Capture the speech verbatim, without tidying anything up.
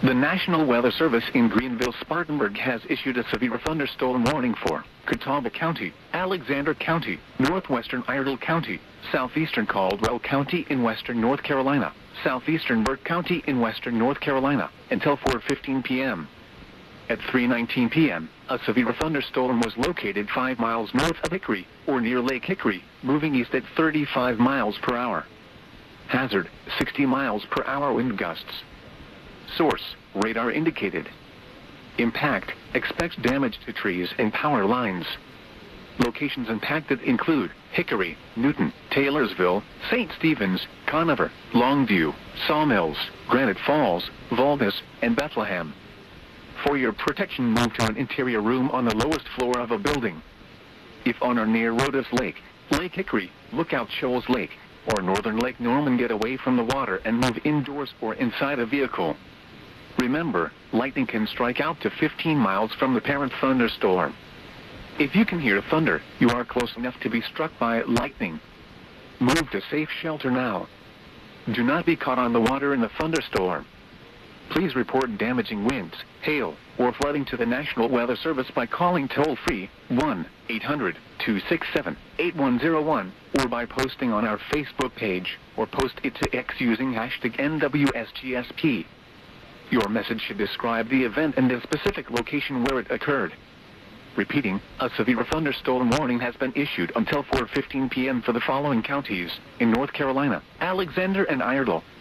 The National Weather Service in Greenville-Spartanburg has issued a severe thunderstorm warning for Catawba County, Alexander County, northwestern Iredell County, southeastern Caldwell County in western North Carolina, southeastern Burke County in western North Carolina, until four fifteen p m At three nineteen p m, a severe thunderstorm was located five miles north of Hickory, or near Lake Hickory, moving east at thirty-five miles per hour. Hazard, sixty miles per hour wind gusts. Source, radar indicated. Impact, expects damage to trees and power lines. Locations impacted include Hickory, Newton, Taylorsville, Saint Stephen's, Conover, Longview, Sawmills, Granite Falls, Valdez, and Bethlehem. For your protection, move to an interior room on the lowest floor of a building. If on or near Rhodus Lake, Lake Hickory, Lookout Shoals Lake, or northern Lake Norman, get away from the water and move indoors or inside a vehicle. Remember, lightning can strike out to fifteen miles from the parent thunderstorm. If you can hear thunder, you are close enough to be struck by lightning. Move to safe shelter now. Do not be caught on the water in the thunderstorm. Please report damaging winds, hail, or flooding to the National Weather Service by calling toll-free one eight hundred, two six seven, eight one zero one or by posting on our Facebook page, or post it to X using hashtag N W S G S P. Your message should describe the event and the specific location where it occurred. Repeating, a severe thunderstorm warning has been issued until four fifteen p m for the following counties in North Carolina: Alexander and Iredell,